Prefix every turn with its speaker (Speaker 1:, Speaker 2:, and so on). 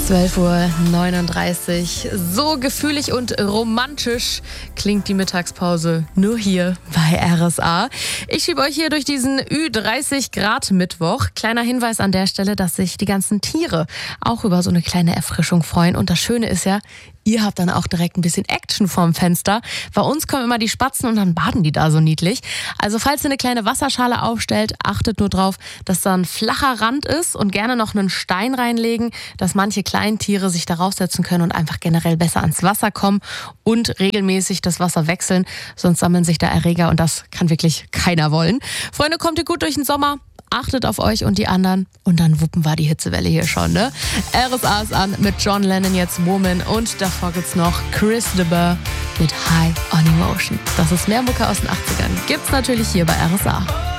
Speaker 1: 12:39 Uhr. So gefühlig und romantisch klingt die Mittagspause nur hier bei RSA. Ich schiebe euch hier durch diesen Ü30-Grad-Mittwoch. Kleiner Hinweis an der Stelle, dass sich die ganzen Tiere auch über so eine kleine Erfrischung freuen. Und das Schöne ist ja, ihr habt dann auch direkt ein bisschen Action vorm Fenster. Bei uns kommen immer die Spatzen und dann baden die da so niedlich. Also falls ihr eine kleine Wasserschale aufstellt, achtet nur drauf, dass da ein flacher Rand ist und gerne noch einen Stein reinlegen, dass manche kleinen Tiere sich darauf setzen können und einfach generell besser ans Wasser kommen und regelmäßig das Wasser wechseln, sonst sammeln sich da Erreger und das kann wirklich keiner wollen. Freunde, kommt ihr gut durch den Sommer? Achtet auf euch und die anderen und dann wuppen wir die Hitzewelle hier schon, ne? RSA ist an mit John Lennon, jetzt Woman, und davor gibt's noch Chris de Burgh mit High on Emotion. Das ist mehr Mucke aus den 80ern. Gibt's natürlich hier bei RSA.